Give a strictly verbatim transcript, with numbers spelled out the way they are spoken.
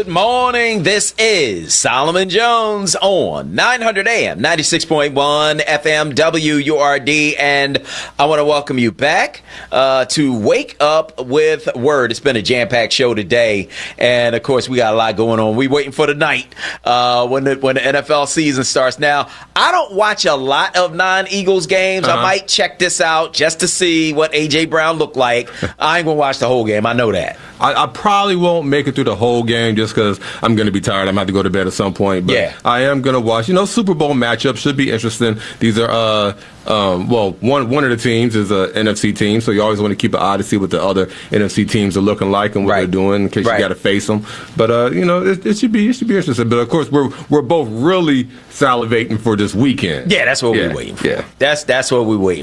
Good morning. This is Solomon Jones on nine hundred A M, ninety-six point one F M W U R D. And I want to welcome you back uh, to Wake Up with Word. It's been a jam-packed show today. And, of course, we got a lot going on. We're waiting for the night uh, when, the, when the N F L season starts. Now, I don't watch a lot of non-Eagles games. Uh-huh. I might check this out just to see what A J. Brown looked like. I ain't going to watch the whole game. I know that. I, I probably won't make it through the whole game just because I'm going to be tired. I'm going to have to go to bed at some point. But yeah. I am going to watch. You know, Super Bowl matchups should be interesting. These are, uh, um, well, one one of the teams is an N F C team, so you always want to keep an eye to see what the other N F C teams are looking like and what right. they're doing in case right. you got to face them. But, uh, you know, it, it should be it should be interesting. But, of course, we're we're both really salivating for this weekend. Yeah, that's what yeah. we're waiting for. Yeah. That's, that's what we're waiting for.